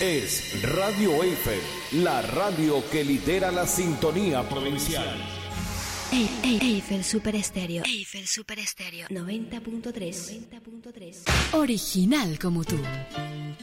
es Radio Eiffel, la radio que lidera la sintonía provincial. Eiffel Super Estéreo. Eiffel Super Estéreo 90.3. Original como tú.